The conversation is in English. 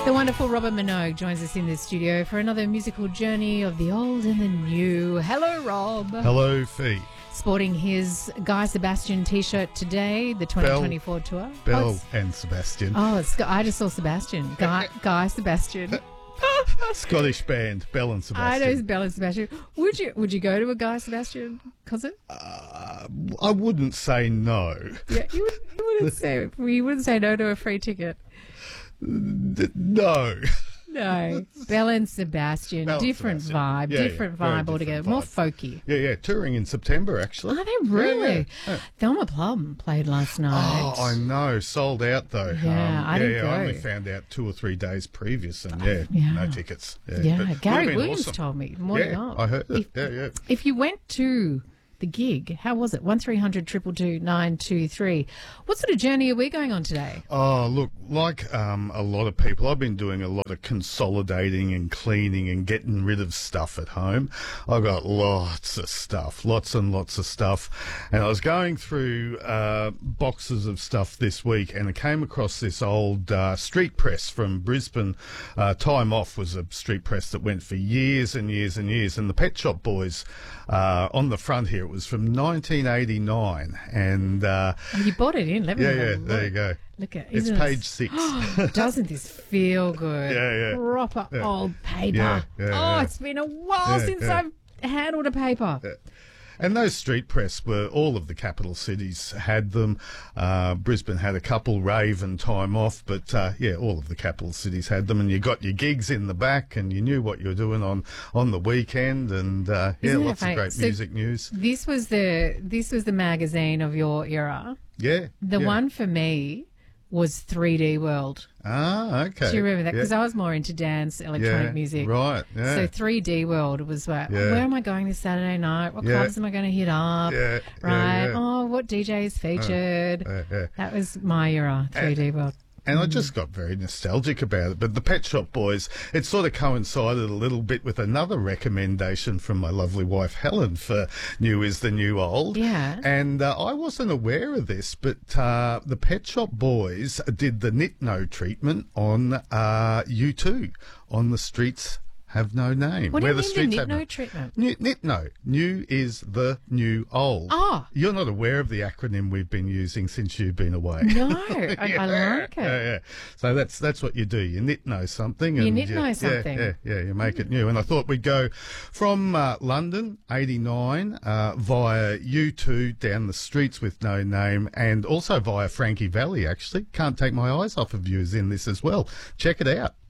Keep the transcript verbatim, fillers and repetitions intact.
The wonderful Robert Minogue joins us in the studio for another musical journey of the old and the new. Hello, Rob. Hello, Fee. Sporting his Guy Sebastian T-shirt today, the twenty twenty-four Bell, tour. Bell oh, and Sebastian. Oh, it's, I just saw Sebastian. Guy, Guy Sebastian. Scottish band, Bell and Sebastian. I know it's Bell and Sebastian. Would you Would you go to a Guy Sebastian concert? Uh, I wouldn't say no. Yeah, you, would, you wouldn't say you wouldn't say no to a free ticket. D- no. No, Bell and Sebastian, Bell and different Sebastian. vibe, Yeah, different yeah, very vibe altogether, different more vibe. folky. Yeah, yeah. Touring in September, actually. Are they really? Yeah, yeah. Thelma Plum played last night. Oh, I know. Sold out, though. Yeah, I yeah, didn't yeah. go. I only found out two or three days previous, and yeah, Yeah. no tickets. Yeah, Yeah, but Gary would've been Williams awesome. told me. Morning Yeah, up. I heard it. If, Yeah, yeah. if you went to the gig, how was it? One three hundred two two two nine two three. What sort of journey are we going on today? Oh, look, like um, a lot of people, I've been doing a lot of consolidating and cleaning and getting rid of stuff at home. I've got lots of stuff, lots and lots of stuff. And I was going through uh, boxes of stuff this week, and I came across this old uh, street press from Brisbane. Uh, Time Off was a street press that went for years and years and years. And the Pet Shop Boys, uh, on the front here, it was from nineteen eighty-nine. And uh, Oh, you bought it in. Let me yeah, have a yeah, look. there you go. Look at It's isn't page it? six. Doesn't this feel good? Yeah, yeah. Proper Yeah. old paper. Yeah, yeah, oh, yeah. it's been a while Yeah, since yeah. I've handled a paper. And those street press were, all of the capital cities had them. Uh, Brisbane had a couple, Rave and Time Off, but uh, yeah, all of the capital cities had them. And you got your gigs in the back, and you knew what you were doing on, on the weekend. And uh, yeah, Isn't that lots of funny? great So music news. This was the this was the magazine of your era. Yeah. The yeah. one for me was three D World. Ah, okay. Do you remember that? Yeah. Because I was more into dance, electronic Yeah, music. right, yeah. So three D World was like, Yeah. where am I going this Saturday night? What Yeah. clubs am I going to hit up? Yeah, yeah, Right. yeah. Oh, what D Js featured? Yeah, yeah. That was my era, three D World. And I just got very nostalgic about it. But the Pet Shop Boys, it sort of coincided a little bit with another recommendation from my lovely wife Helen for New is the New Old. Yeah. And uh, I wasn't aware of this, but uh, the Pet Shop Boys did the Nitno treatment on uh, U two, on The Streets Have No Name. What do where you the mean streets the have no- Nitno treatment? New, Nitno. New is the new old. Oh. You're not aware of the acronym we've been using since you've been away. No, I, I like it. Yeah, yeah. So that's that's what you do. You nit-know something. You and nit-know yeah, something. Yeah, yeah, you make it new. And I thought we'd go from uh, London, eighty-nine, uh, via U two down the streets with no name, and also via Frankie Valley, actually. Can't take my eyes off of you in this as well. Check it out.